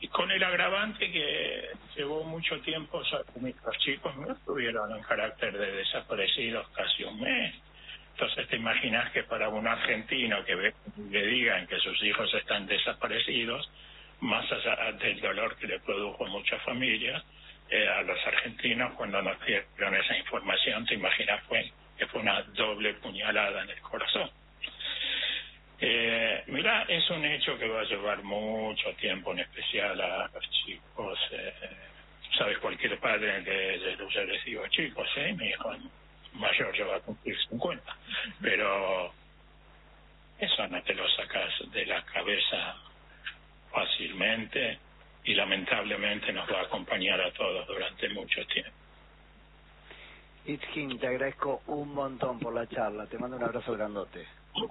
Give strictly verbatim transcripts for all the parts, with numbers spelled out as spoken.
y con el agravante que llevó mucho mucho tiempo, o sea, los chicos no estuvieron en carácter de desaparecidos casi un mes. Entonces te imaginas que para un argentino que ve, le digan que sus hijos están desaparecidos, más allá del dolor que le produjo a muchas familias, eh, a los argentinos cuando nos dieron esa información, te imaginas fue, que fue una doble puñalada en el corazón. Eh, mira, es un hecho que va a llevar mucho tiempo, en especial a los chicos. Eh, Sabes, cualquier padre que yo les digo, chicos, ¿eh? Mi hijo mayor ya va a cumplir cincuenta, pero eso no te lo sacas de la cabeza fácilmente y lamentablemente nos va a acompañar a todos durante mucho tiempo. Itzkin, te agradezco un montón por la charla, te mando un abrazo grandote.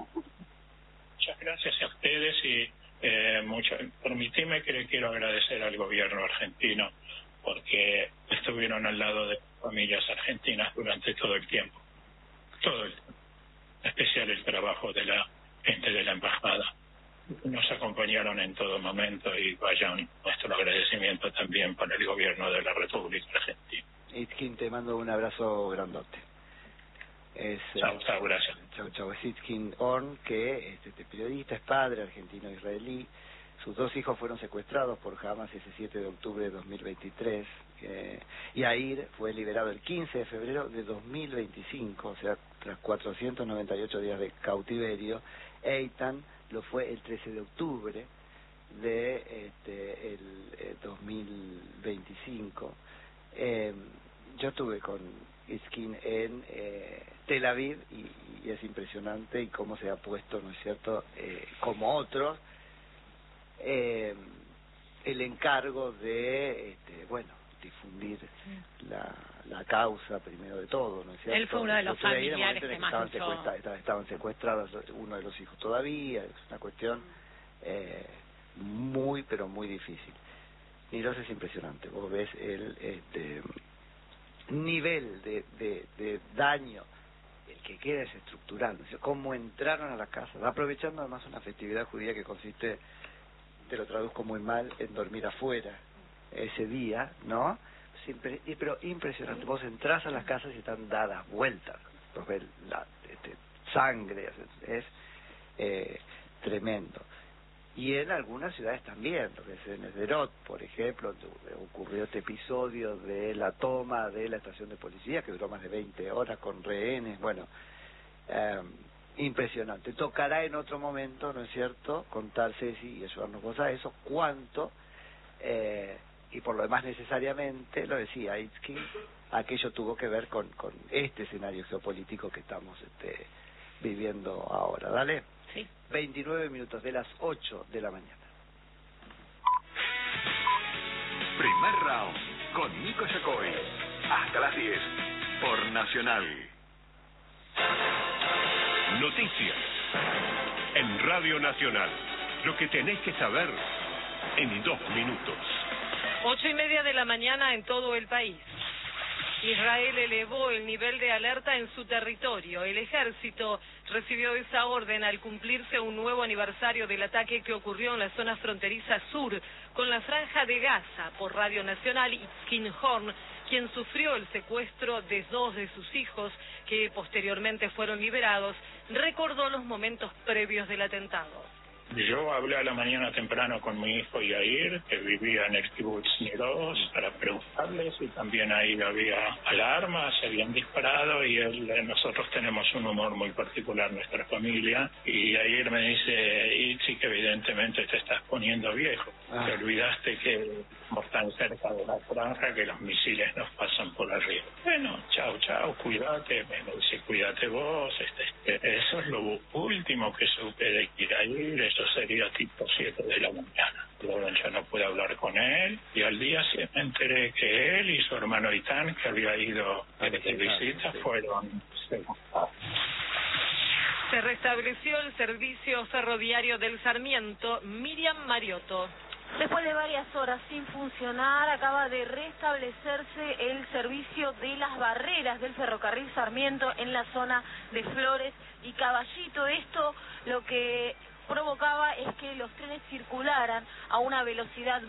Muchas gracias a ustedes y eh, mucho, permitime que le quiero agradecer al gobierno argentino porque estuvieron al lado de familias argentinas durante todo el tiempo, todo el tiempo, en especial el trabajo de la gente de la embajada. Nos acompañaron en todo momento y vaya nuestro agradecimiento también para el gobierno de la República Argentina. Itzkin, te mando un abrazo grandote. Es, chau, chau, gracias. Chau, chau. Es Itzkin Horn, que es este periodista, es padre argentino-israelí. Sus dos hijos fueron secuestrados por Hamas ese siete de octubre de dos mil veintitrés. Eh, Yair fue liberado el quince de febrero de dos mil veinticinco, o sea, tras cuatrocientos noventa y ocho días de cautiverio. Eitan lo fue el trece de octubre de este, el, el dos mil veinticinco. Eh, yo estuve con Itzkin en eh, Tel Aviv y, y es impresionante y cómo se ha puesto, ¿no es cierto?, eh, como otros, eh, el encargo de, este, bueno, difundir la, la causa primero de todo, ¿no es cierto? Él fue uno de los familiares que más estaban, luchó. secuestra, estaban secuestrados uno de los hijos todavía, es una cuestión eh, muy, pero muy difícil. Miros, es impresionante, vos ves el este nivel de, de, de daño, el que queda es estructural, ¿no? O sea, cómo entraron a las casas, aprovechando además una festividad judía que consiste, te lo traduzco muy mal, en dormir afuera ese día, ¿no? Siempre, pero impresionante, vos entrás a las casas y están dadas vueltas, vos ves la este, sangre, es, es eh, tremendo. Y en algunas ciudades también, lo que es en Sderot, por ejemplo, ocurrió este episodio de la toma de la estación de policía, que duró más de veinte horas con rehenes, bueno, eh, impresionante. Tocará en otro momento, ¿no es cierto?, contar, Ceci, y ayudarnos vos a eso, cuánto, eh, y por lo demás necesariamente, lo decía Itzkin, aquello tuvo que ver con, con este escenario geopolítico que estamos este, viviendo ahora. ¿Dale? Sí. veintinueve minutos de las ocho de la mañana. Primer round con Nico Yacoy. Hasta las diez por Nacional. Noticias en Radio Nacional. Lo que tenés que saber en dos minutos. Ocho y media de la mañana en todo el país. Israel elevó el nivel de alerta en su territorio. El ejército recibió esa orden al cumplirse un nuevo aniversario del ataque que ocurrió en la zona fronteriza sur con la Franja de Gaza. Por Radio Nacional, Itzkin Horn, quien sufrió el secuestro de dos de sus hijos, que posteriormente fueron liberados, recordó los momentos previos del atentado. Yo hablé a la mañana temprano con mi hijo Yair, que vivía en el Kibbutz Niros, para preguntarles, y también ahí había alarmas, se habían disparado, y él, nosotros tenemos un humor muy particular, nuestra familia, y Yair me dice, Itzi, que evidentemente te estás poniendo viejo, ah. Te olvidaste que estamos tan cerca de la franja que los misiles nos pasan por arriba. Bueno, chao, chao, cuídate, me dice, cuídate vos, este, eso es lo último que supe de Yair, eso sería tipo siete de la mañana. Luego ya no pude hablar con él y al día se me enteré que él y su hermano Itán, que había ido de visita, fueron secuestrados. Se restableció el servicio ferroviario del Sarmiento. Miriam Mariotto. Después de varias horas sin funcionar, acaba de restablecerse el servicio de las barreras del ferrocarril Sarmiento en la zona de Flores y Caballito. Esto lo que provocaba es que los trenes circularan a una velocidad